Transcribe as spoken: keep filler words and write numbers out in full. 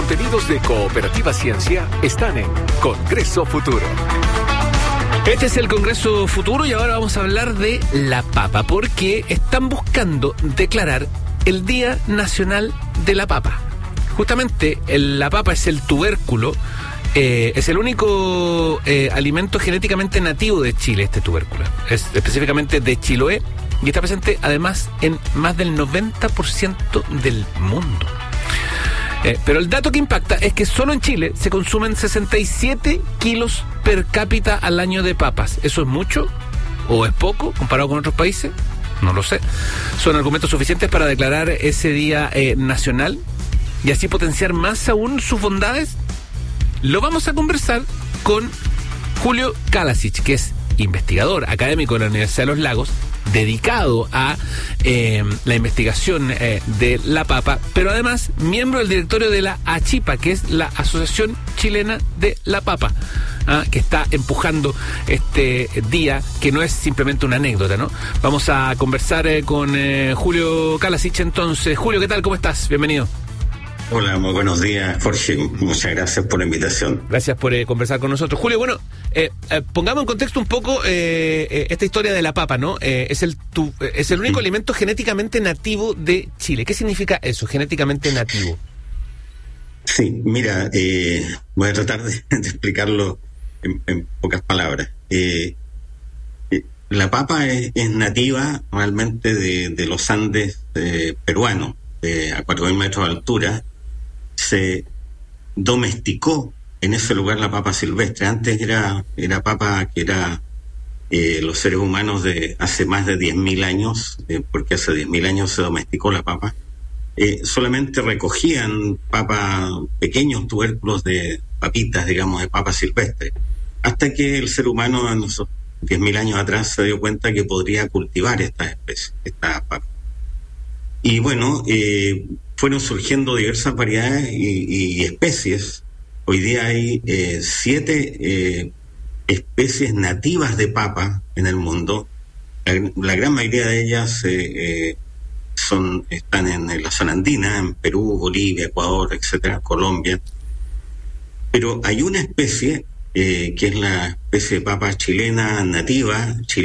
contenidos de Cooperativa Ciencia están en Congreso Futuro. Este es el Congreso Futuro y ahora vamos a hablar de la papa, porque están buscando declarar el Día Nacional de la Papa. Justamente el, la papa es el tubérculo, eh, es el único eh, alimento genéticamente nativo de Chile, este tubérculo. Es específicamente de Chiloé y está presente además en más del noventa por ciento del mundo. Eh, pero el dato que impacta es que solo en Chile se consumen sesenta y siete kilos per cápita al año de papas. ¿Eso es mucho o es poco comparado con otros países? No lo sé. ¿Son argumentos suficientes para declarar ese día eh, nacional y así potenciar más aún sus bondades? Lo vamos a conversar con Julio Kalasic, que es investigador académico de la Universidad de los Lagos, dedicado a eh, la investigación eh, de la papa, pero además miembro del directorio de la ACHIPA, que es la Asociación Chilena de la Papa, ¿ah? que está empujando este día, que no es simplemente una anécdota, ¿no? Vamos a conversar eh, con eh, Julio Kalasic entonces. Julio, ¿qué tal? ¿Cómo estás? Bienvenido. Hola, muy buenos días, Jorge. Muchas gracias por la invitación. Gracias por eh, conversar con nosotros. Julio, bueno, eh, eh, pongamos en contexto un poco eh, eh, esta historia de la papa, ¿no? Eh, es el tu, eh, es el único mm. alimento genéticamente nativo de Chile. ¿Qué significa eso, genéticamente nativo? Sí, mira, eh, voy a tratar de, de explicarlo en, en pocas palabras. Eh, eh, la papa es, es nativa realmente de, de los Andes eh, peruanos, eh, a cuatro mil metros de altura. Se domesticó en ese lugar la papa silvestre. Antes era, era papa que era eh, los seres humanos de hace más de diez mil años, eh, porque hace diez mil años se domesticó la papa. Eh, solamente recogían papa, pequeños tubérculos de papitas, digamos, de papa silvestre, hasta que el ser humano en esos diez mil años atrás se dio cuenta que podría cultivar estas especies, esta papa. Y bueno, eh, fueron surgiendo diversas variedades y, y especies. Hoy día hay eh, siete eh, especies nativas de papa en el mundo. La, la gran mayoría de ellas eh, eh, son están en la zona andina, en Perú, Bolivia, Ecuador, etcétera, Colombia. Pero hay una especie eh, que es la especie de papa chilena nativa, chilena,